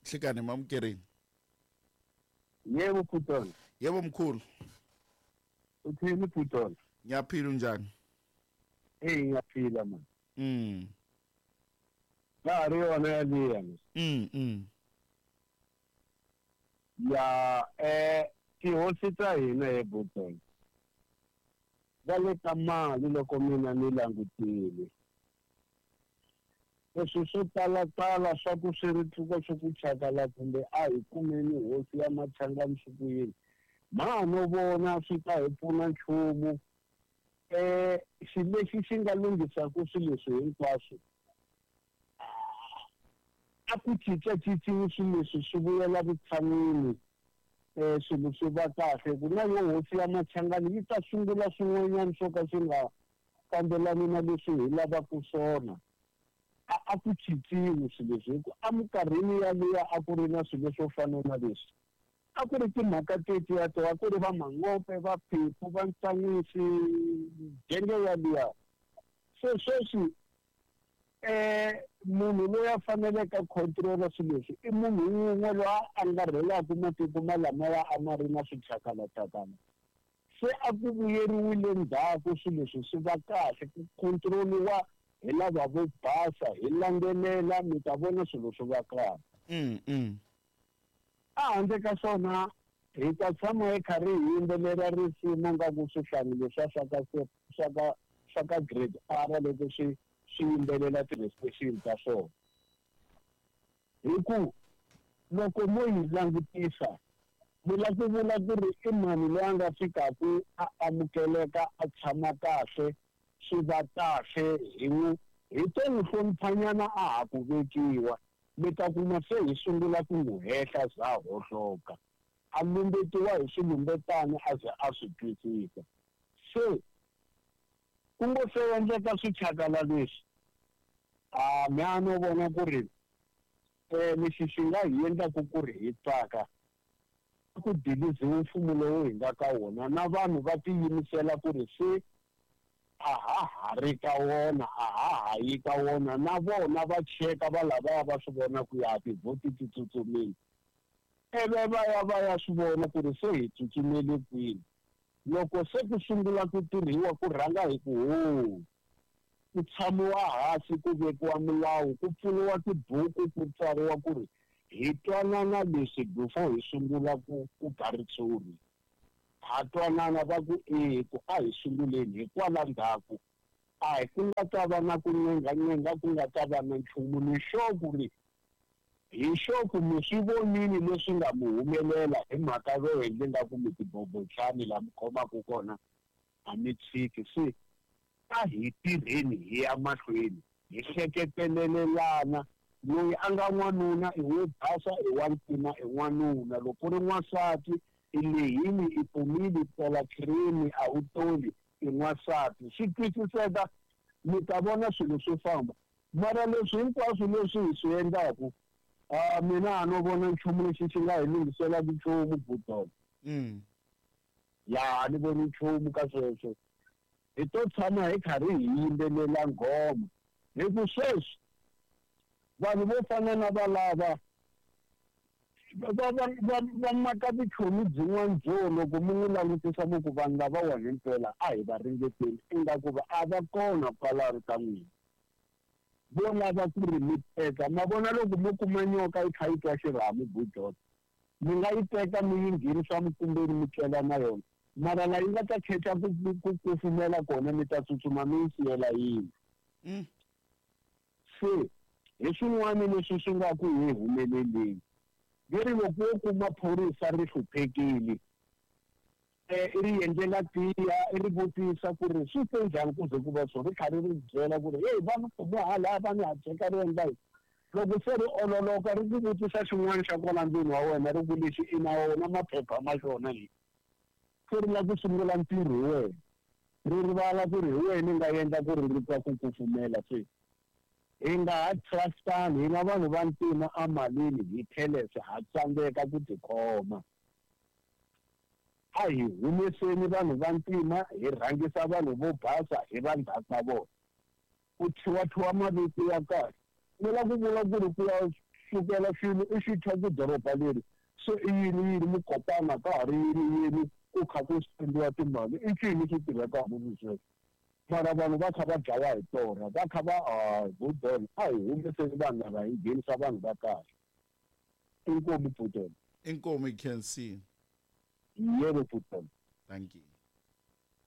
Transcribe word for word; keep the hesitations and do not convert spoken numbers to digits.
Hlekani mamkerini. Yebo Phutona. Yebo mkhulu. Uthini Phutona? Ngiyaphila unjani? Eh ngiyaphila man. Mm. La re yona ya liya. Mm mm. Ya eh ti hosita hina he Phutona. Vale ka mali loko mina ni langutile. Leswi swo tala tala swa ku swi ri tluka swo ku chakala kumbe a hi kumeni hosi ya Machanga Msukuyini. Ma no vona swi ta hi pfuna nchumu. Eh xi lexi xi nga lunghisa ku swilo leswi hinkwaswo. A ku cinca cincini swilo leswi swi vuyela vutshan'wini. Eh swilo swi va kahle ku na yo hosi ya Machangani yi ta sungula swin'wanyana swo ka swi nga fambelani na leswi hi lavaka swona. A ku cinciwi swilo leswi amukarhini yaliya a ku ri na swilo swo fana na leswi. A ku ri timhaka tetiya to a ku ri va Mangope va Phiphu va Ntsanwisi genge yaliya. Se sweswi eh munhu loyi a faneleke a control swilo leswi i munhu un'we loyi a angarhelaka matiko malamaya a ma ri na swichakalatakana. Se a ku vuyeriwile ndzhaku swilo leswi swi va kahle ku controliwa hi lava vo basa hi landzelela mi ta vona swilo swi va kahle. Mm mm. A handle ka swona hi ta tshama hi karhi hi yimbelela risimu nga ku swihlangi leswa swa ka swa ka swa ka grade R loko swi swi yimbelela ti-expression ta swona. Hi ku loko mo yi langutisa mi la ku vula ku ri i mani loyi a nga fikaku a amukeleka a tshama kahle swi va kahle hi hi to n'wi hloniphanyana a ha ku vekiwa mi ta kuma se hi sungula ku n'wi hehla za hohloka a lumbetiwa hi swilumbetana a ze a swi twisisa. Se ku ngo se endleka swichakala leswi a mi a no vona ku ri um lexi xi nga hi endlaku ku ri hi tsaka ku diliziwe mfumo lowu hi nga ka wona na vanhu va tiyimisela ku ri se a ha ha ri ka wona a ha ha yi ka wona na vona va cheka va lavaya va swi vona ku ya tivhoti ti tsutsumile. Eve va ya va ya swi vona ku ri se hi tsutsumele kwini. Loko se ku sungula ku tirhiwa ku rhanga hi ku ho ku tshamiwa hansi ku vekiwa milawu ku pfuniwa tibuku ku tsariwa ku ri hi twanana leswi before hi sungula ku ku garitshuri. Ha twanana va ku e ku a hi sunguleni hikwala ndzhaku a hi ku nga ta va na ku nyenganyenga ku nga ta va na nchumu ni sure ku ri hi sure ku mi swi vonini leswi nga mi humelela hi mhaka yo endle nga ku mi tibobotlhani laha mi khomaka kona a mi tshiki. Se a hi tirheni hi ya mahlweni hi hleketelelelana loyi a nga n'wanuna i wo basa i wa ntima i n'wanuna loko ri n'wansati i lehini i pfumile tela khirimi a wu toli i n'wansati swi twisiseka mi ta vona swilo swo famba. Mara leswi hinkwaswo leswi hi swi endlaku a mina a no vona nchumu lexi xi nga hi lunghisela nchumu Phutona. Mm. Ya ni voni nchumu ka sweswo hi to tshama hi karhi hi yimbelela nghoma hi ku sweswi vanhu vo fana na valava va va va maka vuchomi byin'wana byo loko mi n'wi langutisa mi ku vanhu lavawani himpela a hi va ringeteli ingaku va a va kona kwalano ka n'wina. Vo lava ku ri mi teka ma vona loko mo kuma nyoka yi kha yi twa xirhami Budoda mi nga yi teka mi yi nghenisa mikumbeni mi tlela na yona mara la yi nga ta khecha ku kufumela kona mi ta tsutsuma mi yi siyela yini. Mm. Se hi swin'wana leswi swi nga ku hi humeleleni veri loko wo kuma phorisa ri hluphekile um ri endlela tiya i ri vutisa ku ri swi te njhani ku ze ku va so ri karhi ri byela ku ri heyi va hala va ni ha cheka ri endla yini. Loko se ri ololoka ri ku vutisa xin'wana xa kwala ndzeni wa wena ri ku lexi i na wona maphepha ma xona leyi se ri lava ku sungula ntirho hi wena ri rivala ku ri hi wena nga endla ku ri ri twa ku kufumela. Se hi nga ha trustani hina vanhu va ntima a malini hi tlhelese ha tsandzeka ku tikhoma. A hi humeseni vanhu va ntima hi rhangisa vanhu vo basa hi va ndzhaku ka vona ku thiwathiwa mavito ya kahle. Ni la ku vula ku ri ku ya sukela swilo i swi thya kudoroba leri so i yini yini mukopana ka ha ri yini yini ku kha ku spendiwa timali i ncini swi tirheka vuvisweswo mara vanhu va kha va dlawa hi tona va kha va budon a hi humeseni vanhu lava hi nghenisa vanhu va kahle inkomu budon Inkomi can see. yebo budon Thank you.